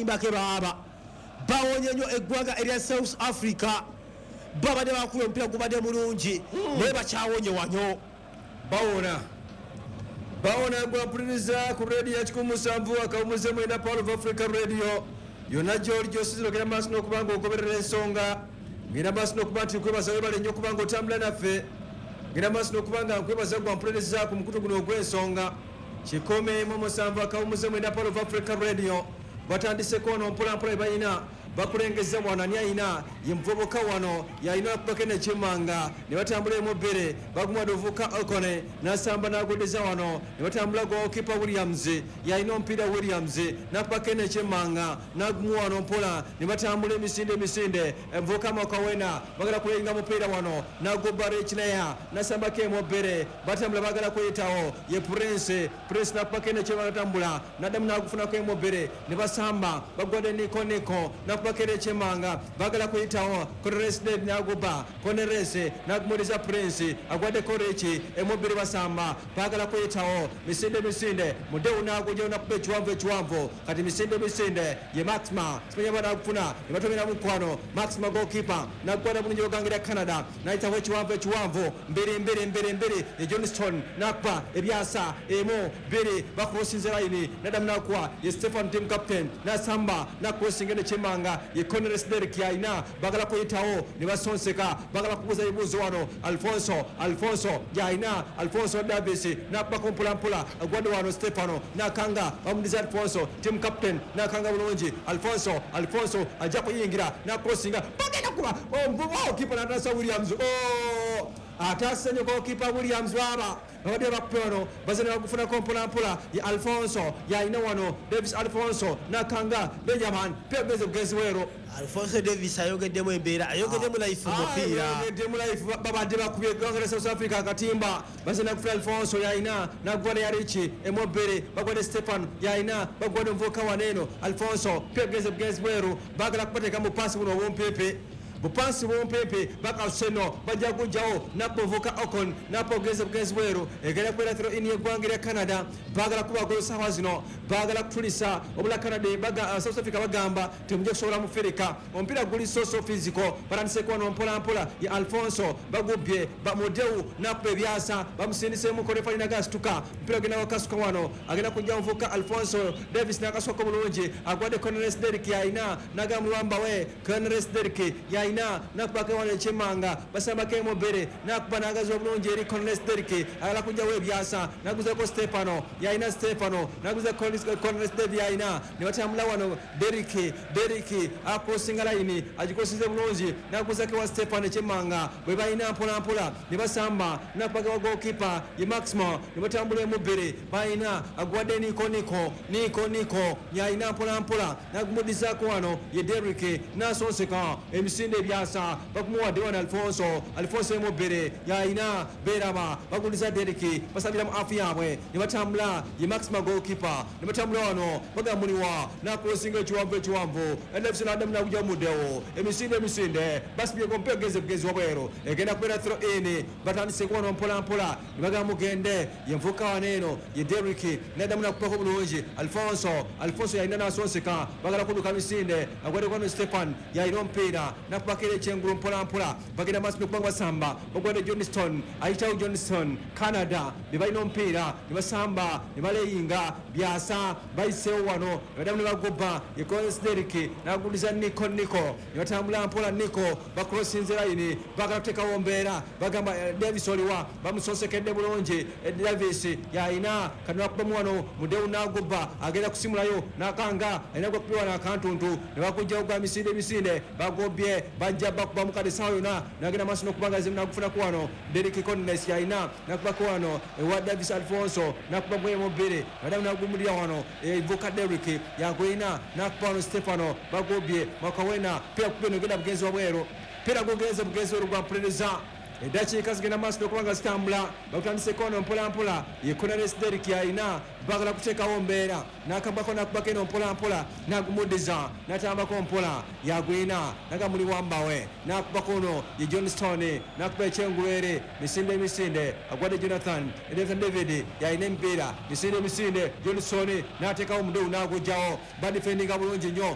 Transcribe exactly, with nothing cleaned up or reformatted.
akatimba ke baba bawonye nnyo eggwanga erya South Africa babadde bakuba omupiira gubadde mulungi naye bakyawonye wanyo bawona bawona gwapuliriza ku radio ya kikumi musanvu akawumuze mwenda Power of Africa radio yonna gy'oli gy'osizira ogenda maaso n'okuba nga ogoberera ensonga ngenda maaso n'okuba nti nkwebaza webale nnyo okuba nga otambula naffe ngenda maaso n'okuba nga nkwebaza gwampuliriza ku mukutu guno ogw'ensonga kikumi mu musanvu akawumuze mwenda Power of Africa radio batandiseko ono mpolampola ebalina bakulengeza wano ani alina ye muvubuka wano yalina kubaka nekimanga ne batambula emubbere bagumwadde ovubuka Okone nasamba nagodeza wano ne batambula gokipa Williams yalina omupiira Williams nakubaka nekimanga nagumu wano mpola ne batambula emisinde emisinde emuvubuka Makawena bagala kulenga mupiira wano nagoba Rechineya nasambako emubbere batambula bagala kuyitawo ye Prince Prince nakubaka nekimanga natambula naddamu nagufunako emubbere ne basamba bagwadde niko niko bakere chemanga bagala kuyitawo Koresde naguba Konerese nagumuriza Prince agwade korechi emobiri basamba bagala kuyitawo misinde misinde mudeu naguje nakube chiwamvo chiwamvo kati misinde misinde ye Maxima simenya bana kufuna ibatomera mukwano Maxima goalkeeper nagwada bunyo ogangira Canada naitawo chiwamvo chiwamvo mbere mbere mbere mbere ye Johnston nakpa ebyasa emo bere bakusinzira ini nadamna kwa ye Stefan team captain na samba na crossing chemanga ye Cornelius Derek yaina bagala kuyitawo ne basonseka bagala kubuza ibuzo wano Alfonso Alfonso yaina Alfonso Davis na bakompula mpula agwado wano Stefano na kanga bamudiza Alfonso team captain na kanga bulungi Alfonso Alfonso ajja kuyingira na crossinga bagenda kuba oh mbubo kipa na Nasa Williams oh atasenyo ko kipa Williams baba babade bapono bazana kufuna kompola mpula ya Alfonso yaina wano Davis Alfonso na kanga Benjamin pebeze bugezwero Alfonso Davis ayogeddemu embeera ayogeddemu life mupiira ayogeddemu life babadde bakubye eggwanga South Africa akatimba bazina kufuna Alfonso yaina nagwana ya Richi emobere bagwana Stefan yaina bagwana mvuka waneno Alfonso pebeze bugezwero bagala kupateka mu pasi buno wompepe bupansi wompepe baka seno bajja kujjawo napovuka Okon napogeze bugezwero egera kwera tro ini egwangira Canada bagala kuba golo sawa zino bagala kutulisa obula Canada baga uh, South Africa bagamba temuje kusobola mu Africa ompira guli soso physical baranse kwa no mpola mpola ya Alfonso bagubye bamodeu napo ebyasa bamusindise mu kore fali nagastuka mpira gena wakasuka wano agenda kujja mvuka Alfonso Davis nakasoko bulungi agwade Cornelius Derek yaina nagamulwamba we Cornelius Derek ya ina nakubaka wane chemanga basamba ke mobere nakuba nagazo obulungi eri Cornelius Derek ala kujja we byasa naguza ko Stefano ya ina Stefano naguza Cornelius Derek ya ina ne batambula wano Derek Derek akosinga line ajikosize bulungi naguza ke wa Stefano chemanga bwe bayina mpola mpola ne basamba nakubaka wa goalkeeper ye Maximo ne batambula mobere bayina agwade niko niko niko niko ya ina mpola mpola nagumudiza ko wano ye Derek na sonseka emisinde byasa bakumuwadde wano Alfonso Alfonso emobere yaina berama baguliza Derek basabira mu afi yabwe ne batambula ye Maxima goalkeeper ne batambula wano bagamuliwa na crossing ekiwamvu ekiwamvu N F C Adam na kujja mudewo emisinde emisinde basibye kompegeze bugezi wabwero egenda kwera throw in batandise kuona mpola mpola bagamugende ye mvuka waneno ye Derek ne Adam na kupako bulungi Alfonso Alfonso yaina na sonseka bagala kuduka misinde agwade kwa Stefan yaina mpira na bakere chenguru mpola mpola bagenda maso kubanga samba bagwade Johnston aitawo Johnston Canada bibaino mpira nibasamba nibaleyinga byasa baisewo wano badamu bagoba yekonsideriki naguliza Niko Niko nibatambula mpola Niko bakrosinze line bagateka wombera bagamba Davis oliwa bamusosekedde bulungi Davis yaina kanwa kubamu wano mudeu nagoba agenda kusimulayo nakanga enagwa kupiwa na kantuntu nebakujja ogwa misinde misinde bagobye bajja bakuba mukade sayo na nagenda maso nokubanga zimna kufuna kwano Derek Cornelius yaina nakuba kwano ewa Davis Alfonso nakuba mwe mobere adamu nagumulia wano evoka Derek yakwina nakuba no Stefano bagobye Makawena pia kubeno genda bugenzi wabwero pera gogeza bugenzi rugwa preza edakiika zigenda maaso okubanga zitambula bakutandise kono mpola mpola ye Cornelius Derek yaina bagala kuteekawo mbeera nakabako nakubako eno mpola mpola nagumudiza natambako mpola yagwina nagamuli wambawe nakubako ono ye Johnston nakuba ekyengulwere misinde emisinde agwadde Jonathan Jonathan David yaina embeera misinde emisinde Johnston nateekawo mudeu nagujjawo badifendinga bulungi nnyo